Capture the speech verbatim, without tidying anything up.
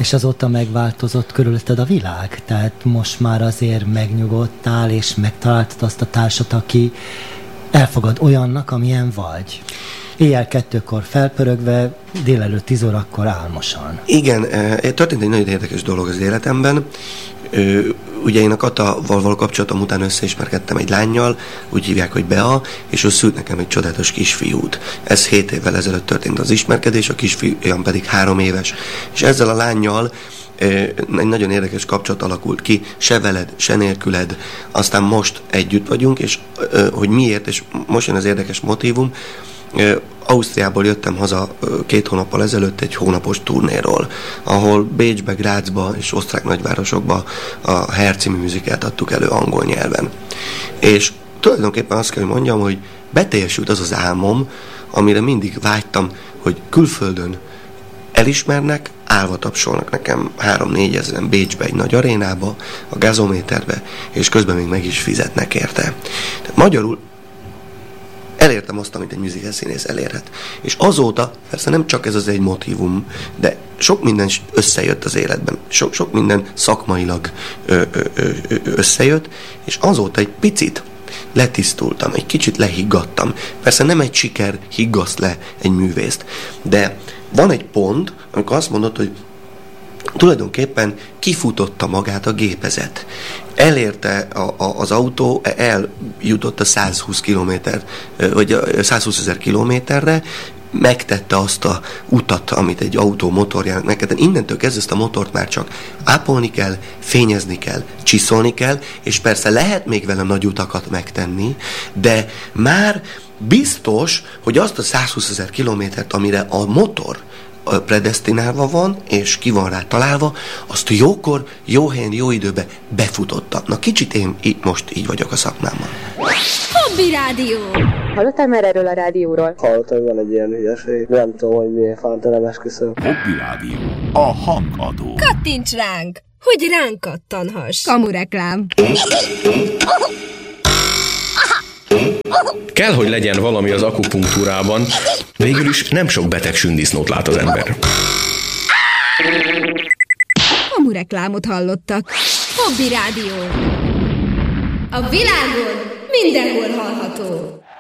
És azóta megváltozott körülötted a világ? Tehát most már azért megnyugodtál, és megtaláltad azt a társat, aki elfogad olyannak, amilyen vagy. Éjjel kettőkor felpörögve, délelőtt tíz órakor álmosan. Igen, történt egy nagyon érdekes dolog az életemben. Ugye én a Katával való kapcsolatom után összeismerkedtem egy lánnyal, úgy hívják, hogy Bea, és ő szült nekem egy csodálatos kisfiút. Ez hét évvel ezelőtt történt az ismerkedés, a kisfiúm pedig három éves. És ezzel a lánnyal egy nagyon érdekes kapcsolat alakult ki, se veled, se nélküled. Aztán most együtt vagyunk, és hogy miért, és most jön az érdekes motívum. Ausztriából jöttem haza két hónappal ezelőtt egy hónapos turnéról, ahol Bécsbe, Grazba és osztrák nagyvárosokba a Hair című műzikát adtuk elő angol nyelven. És tulajdonképpen azt kell, hogy mondjam, hogy beteljesült az az álmom, amire mindig vágytam, hogy külföldön elismernek, állva tapsolnak nekem három-négy ezeren Bécsbe egy nagy arénába, a gazométerbe, és közben még meg is fizetnek érte. Tehát magyarul elértem azt, amit egy musical színész elérhet. És azóta, persze nem csak ez az egy motívum, de sok minden összejött az életben. Sok, sok minden szakmailag ö, ö, ö, összejött, és azóta egy picit letisztultam, egy kicsit lehiggadtam. Persze nem egy siker higgaszt le egy művészt, de van egy pont, amikor azt mondod, hogy tulajdonképpen kifutotta magát a gépezet. Elérte a, a, az autó, eljutott a százhúsz kilométer, vagy a százhúszezer kilométerre, megtette azt a utat, amit egy autó motorjának megtette. Innentől kezdve ezt a motort már csak ápolni kell, fényezni kell, csiszolni kell, és persze lehet még vele nagy utakat megtenni, de már biztos, hogy azt a százhúszezer kilométert, amire a motor predesztinálva van, és ki van rá találva, azt jókor, jó helyen, jó időben befutotta. Na kicsit én így, most így vagyok a szakmámmal. Hobby Rádió! Hallottál már erről a rádióról? Hallottam, hogy van egy ilyen hülyeség. Nem tudom, hogy miért fánt, nem esküszöm. Hobby Rádió. A hangadó. Kattints ránk, hogy ránk kattanhass. Kamureklám. Kell, hogy legyen valami az akupunktúrában, végül is nem sok beteg sündisznót lát az ember. Kamureklámot hallottak. Hobby Rádió. A világon mindenhol hallható.